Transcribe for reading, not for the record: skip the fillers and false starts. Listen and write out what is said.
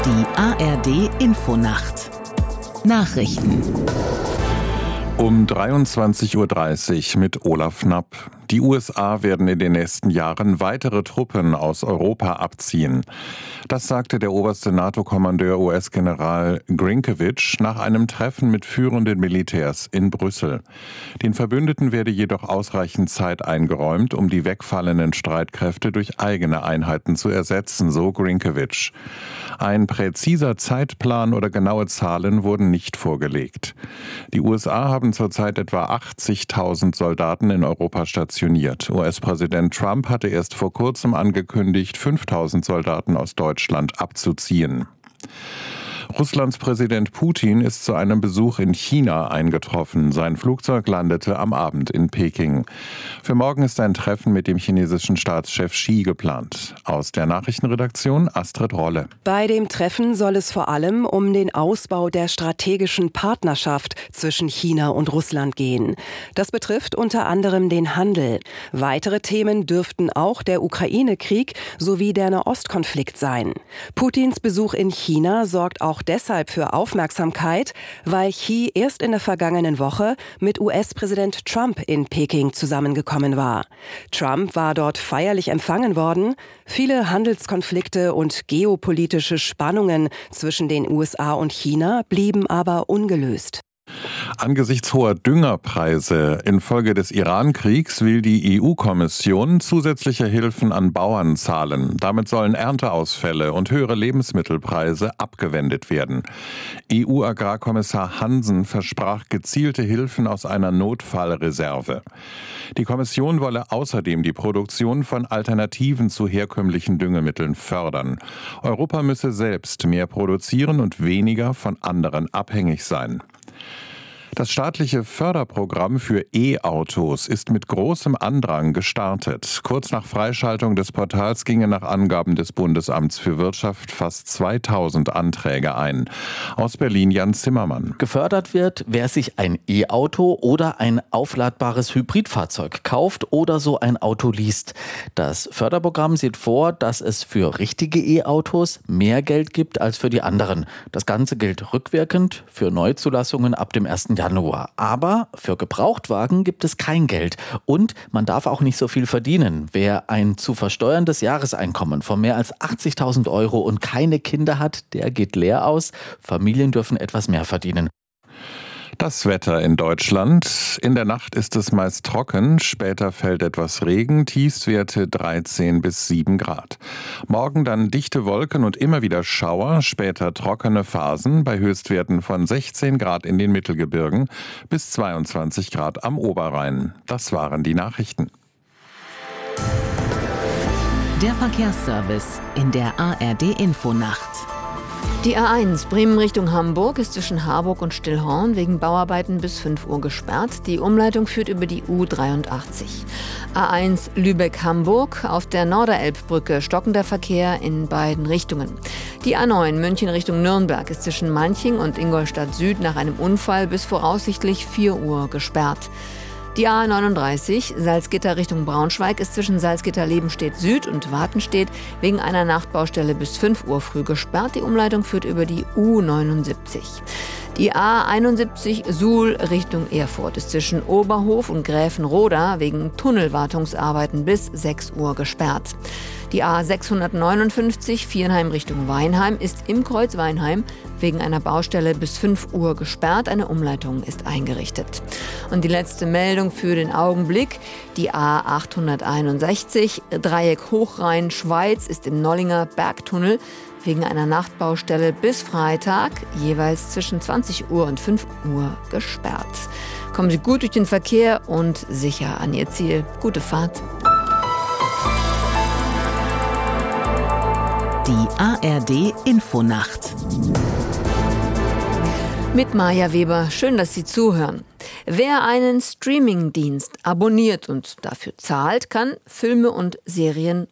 Die ARD-Infonacht. Nachrichten. Um 23:30 Uhr mit Olaf Knapp. Die USA werden in den nächsten Jahren weitere Truppen aus Europa abziehen. Das sagte der oberste NATO-Kommandeur US-General Grinkewitsch nach einem Treffen mit führenden Militärs in Brüssel. Den Verbündeten werde jedoch ausreichend Zeit eingeräumt, um die wegfallenden Streitkräfte durch eigene Einheiten zu ersetzen, so Grinkewitsch. Ein präziser Zeitplan oder genaue Zahlen wurden nicht vorgelegt. Die USA haben zurzeit etwa 80.000 Soldaten in Europa stationiert. US-Präsident Trump hatte erst vor kurzem angekündigt, 5.000 Soldaten aus Deutschland abzuziehen. Russlands Präsident Putin ist zu einem Besuch in China eingetroffen. Sein Flugzeug landete am Abend in Peking. Für morgen ist ein Treffen mit dem chinesischen Staatschef Xi geplant. Aus der Nachrichtenredaktion Astrid Rolle. Bei dem Treffen soll es vor allem um den Ausbau der strategischen Partnerschaft zwischen China und Russland gehen. Das betrifft unter anderem den Handel. Weitere Themen dürften auch der Ukraine-Krieg sowie der Nahostkonflikt sein. Putins Besuch in China sorgt auch deshalb für Aufmerksamkeit, weil Xi erst in der vergangenen Woche mit US-Präsident Trump in Peking zusammengekommen war. Trump war dort feierlich empfangen worden. Viele Handelskonflikte und geopolitische Spannungen zwischen den USA und China blieben aber ungelöst. Angesichts hoher Düngerpreise infolge des Iran-Kriegs will die EU-Kommission zusätzliche Hilfen an Bauern zahlen. Damit sollen Ernteausfälle und höhere Lebensmittelpreise abgewendet werden. EU-Agrarkommissar Hansen versprach gezielte Hilfen aus einer Notfallreserve. Die Kommission wolle außerdem die Produktion von Alternativen zu herkömmlichen Düngemitteln fördern. Europa müsse selbst mehr produzieren und weniger von anderen abhängig sein. Das staatliche Förderprogramm für E-Autos ist mit großem Andrang gestartet. Kurz nach Freischaltung des Portals gingen nach Angaben des Bundesamts für Wirtschaft fast 2000 Anträge ein. Aus Berlin Jan Zimmermann. Gefördert wird, wer sich ein E-Auto oder ein aufladbares Hybridfahrzeug kauft oder so ein Auto liest. Das Förderprogramm sieht vor, dass es für richtige E-Autos mehr Geld gibt als für die anderen. Das Ganze gilt rückwirkend für Neuzulassungen ab dem 1. Januar. Aber für Gebrauchtwagen gibt es kein Geld. Und man darf auch nicht so viel verdienen. Wer ein zu versteuerndes Jahreseinkommen von mehr als 80.000 € und keine Kinder hat, der geht leer aus. Familien dürfen etwas mehr verdienen. Das Wetter in Deutschland. In der Nacht ist es meist trocken, später fällt etwas Regen, Tiefstwerte 13 bis 7 Grad. Morgen dann dichte Wolken und immer wieder Schauer, später trockene Phasen bei Höchstwerten von 16 Grad in den Mittelgebirgen bis 22 Grad am Oberrhein. Das waren die Nachrichten. Der Verkehrsservice in der ARD-Infonacht. Die A1 Bremen Richtung Hamburg ist zwischen Harburg und Stillhorn wegen Bauarbeiten bis 5 Uhr gesperrt. Die Umleitung führt über die U83. A1 Lübeck-Hamburg. Auf der Norderelbbrücke stockender Verkehr in beiden Richtungen. Die A9 München Richtung Nürnberg ist zwischen Manching und Ingolstadt Süd nach einem Unfall bis voraussichtlich 4 Uhr gesperrt. Die A39 Salzgitter Richtung Braunschweig ist zwischen Salzgitter-Lebenstedt Süd und Wartenstedt wegen einer Nachtbaustelle bis 5 Uhr früh gesperrt. Die Umleitung führt über die U79. Die A71 Suhl Richtung Erfurt ist zwischen Oberhof und Gräfenroda wegen Tunnelwartungsarbeiten bis 6 Uhr gesperrt. Die A659 Viernheim Richtung Weinheim ist im Kreuz Weinheim wegen einer Baustelle bis 5 Uhr gesperrt. Eine Umleitung ist eingerichtet. Und die letzte Meldung für den Augenblick. Die A861 Dreieck Hochrhein Schweiz ist im Nollinger Bergtunnel wegen einer Nachtbaustelle bis Freitag jeweils zwischen 20 Uhr und 5 Uhr gesperrt. Kommen Sie gut durch den Verkehr und sicher an Ihr Ziel. Gute Fahrt. Die ARD-Infonacht. Mit Maja Weber. Schön, dass Sie zuhören. Wer einen Streamingdienst abonniert und dafür zahlt, kann Filme und Serien